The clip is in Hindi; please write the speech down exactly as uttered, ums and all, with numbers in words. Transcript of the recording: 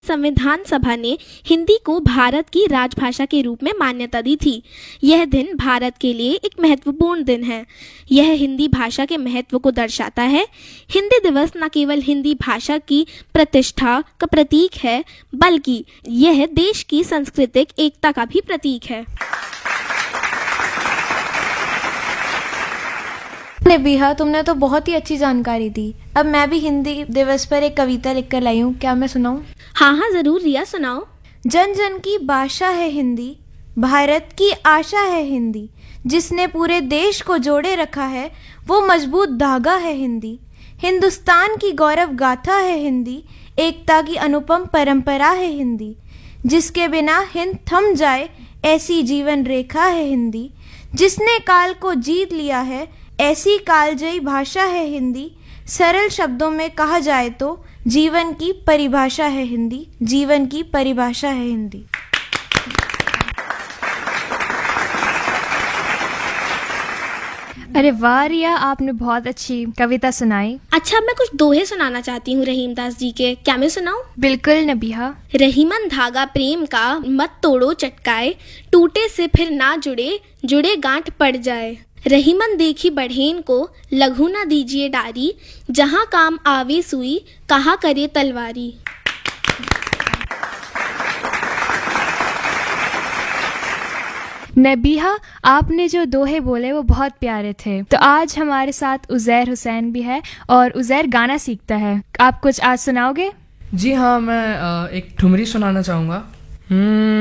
संविधान सभा ने हिंदी को भारत की राजभाषा के रूप में मान्यता दी थी। यह दिन भारत के लिए एक महत्वपूर्ण दिन है। यह हिंदी भाषा के महत्व को दर्शाता है। हिंदी दिवस न केवल हिंदी भाषा की प्रतिष्ठा का प्रतीक है, बल्कि यह देश की सांस्कृतिक एकता का भी प्रतीक है। नबीहा, तुमने तो बहुत ही अच्छी जानकारी दी। अब मैं भी हिंदी दिवस पर एक कविता लिखकर लाई हूँ, क्या मैं सुनाऊं? हाँ हाँ जरूर रिया, सुनाओ। जन जन की भाषा है हिंदी, भारत की आशा है हिंदी, जिसने पूरे देश को जोड़े रखा है वो मजबूत धागा है हिंदी। हिंदुस्तान की गौरव गाथा है हिंदी, एकता की अनुपम परंपरा है हिंदी, जिसके बिना हिंद थम जाए ऐसी जीवन रेखा है हिंदी। जिसने काल को जीत लिया है ऐसी कालजयी भाषा है हिंदी। सरल शब्दों में कहा जाए तो जीवन की परिभाषा है हिंदी, जीवन की परिभाषा है हिंदी। अरे वाह रिया, आपने बहुत अच्छी कविता सुनाई। अच्छा, मैं कुछ दोहे सुनाना चाहती हूँ रहीमदास जी के, क्या मैं सुनाऊं? बिल्कुल नबीहा। रहीमन धागा प्रेम का मत तोड़ो चटकाए, टूटे से फिर ना जुड़े, जुड़े गांठ पड़ जाए। रहीमन देखी बढ़ेन को लघु न दीजिए डारी, जहाँ काम आवे सुई कहा करे तलवारी। नबीहा, आपने जो दोहे बोले वो बहुत प्यारे थे। तो आज हमारे साथ उज़ैर हुसैन भी है और उज़ैर गाना सीखता है। आप कुछ आज सुनाओगे? जी हाँ, मैं एक ठुमरी सुनाना चाहूँगा।